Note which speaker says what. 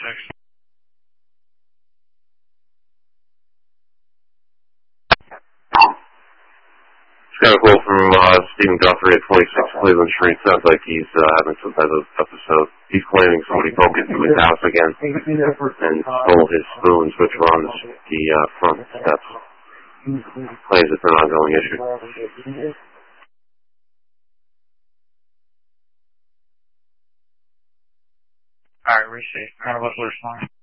Speaker 1: Got a quote from Stephen Guthrie at 46 Cleveland Street. Sounds like he's having some type of episode. He's claiming somebody broke into his house again and stole his spoons, which were on the front steps. Claims it's an ongoing issue.
Speaker 2: Alright, receive. Kind of what we're flying.